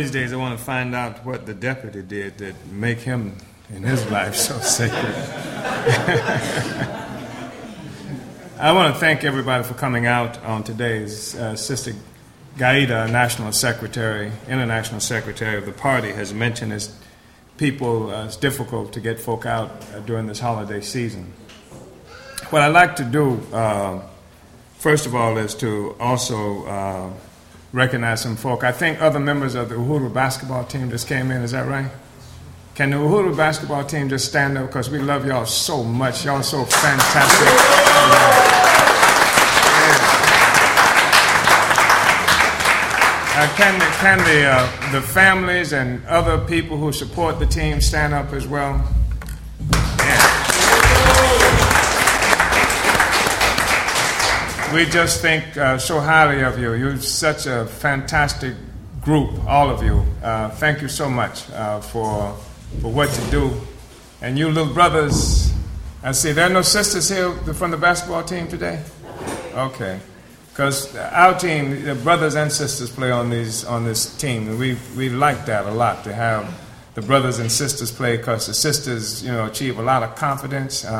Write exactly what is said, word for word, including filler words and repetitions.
these days I want to find out what the deputy did that make him in his life so sacred. I want to thank everybody for coming out on today's uh, Sister Gaida, National Secretary, International Secretary of the party, has mentioned as people, uh, it's difficult to get folk out uh, during this holiday season. What I'd like to do, uh, first of all, is to also uh, recognize some folk. I think other members of the Uhuru basketball team just came in, is that right? Can the Uhuru basketball team just stand up, because we love y'all so much. Y'all are so fantastic. Uh, can the, can the, uh, the families and other people who support the team stand up as well? Yeah. We just think uh, so highly of you. You're such a fantastic group, all of you. Uh, thank you so much uh, for, for what you do. And you little brothers, I see, there are no sisters here from the basketball team today? Okay. Because our team, the brothers and sisters play on these on this team, and we we like that a lot, to have the brothers and sisters play, because the sisters, you know, achieve a lot of confidence. Uh,